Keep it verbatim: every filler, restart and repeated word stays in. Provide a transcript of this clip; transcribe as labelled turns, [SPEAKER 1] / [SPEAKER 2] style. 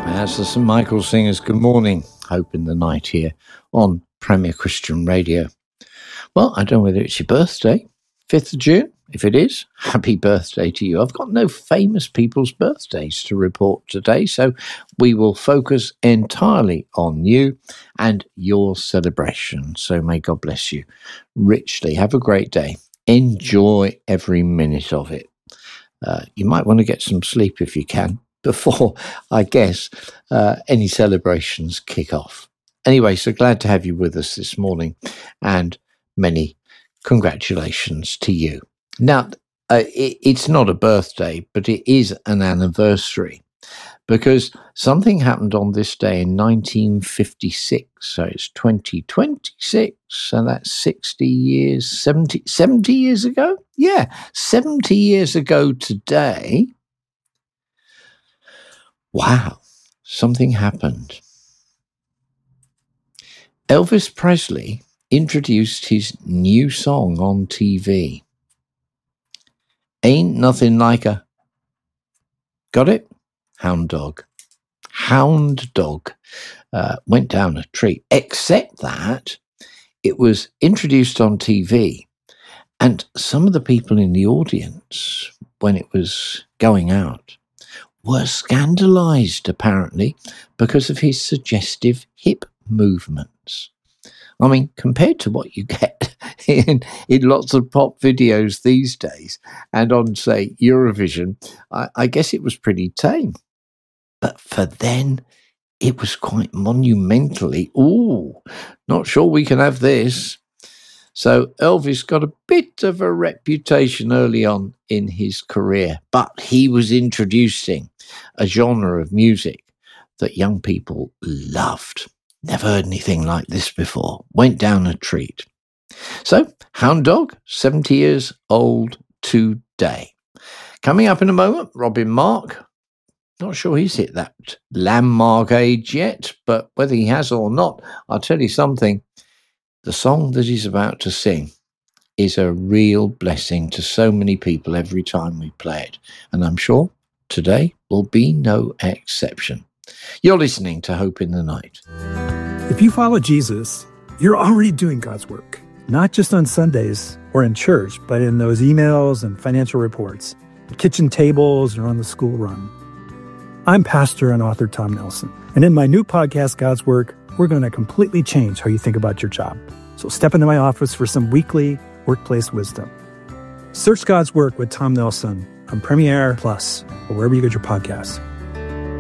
[SPEAKER 1] As the Saint Michael Singers, good morning. Hope in the night here on Premier Christian Radio. Well, I don't know whether it's your birthday, fifth of June. If it is, happy birthday to you. I've got no famous people's birthdays to report today, so we will focus entirely on you and your celebration. So may God bless you richly. Have a great day. Enjoy every minute of it. Uh, you might want to get some sleep if you can before, I guess, uh, any celebrations kick off. Anyway, so glad to have you with us this morning, and many congratulations to you. Now, uh, it, it's not a birthday, but it is an anniversary, because something happened on this day in nineteen fifty-six. So it's twenty twenty-six, so that's sixty years, seventy, seventy years ago? Yeah, seventy years ago today. Wow, something happened. Elvis Presley introduced his new song on T V. Ain't Nothing Like a... Got it? Hound Dog. Hound Dog uh, went down a tree, except that it was introduced on T V, and some of the people in the audience, when it was going out, were scandalized, apparently, because of his suggestive hip movements. I mean, compared to what you get in, in lots of pop videos these days and on, say, Eurovision, I, I guess it was pretty tame. But for then, it was quite monumentally, ooh, not sure we can have this. So Elvis got a bit of a reputation early on in his career, but he was introducing a genre of music that young people loved. Never heard anything like this before. Went down a treat. So, Hound Dog, seventy years old today. Coming up in a moment, Robin Mark. Not sure he's hit that landmark age yet, but whether he has or not, I'll tell you something. The song that he's about to sing is a real blessing to so many people every time we play it. And I'm sure today will be no exception. You're listening to Hope in the Night.
[SPEAKER 2] If you follow Jesus, you're already doing God's work, not just on Sundays or in church, but in those emails and financial reports, at kitchen tables or on the school run. I'm pastor and author Tom Nelson, and in my new podcast, God's Work, we're going to completely change how you think about your job. So step into my office for some weekly workplace wisdom. Search God's Work with Tom Nelson on Premiere Plus or wherever you get your podcasts.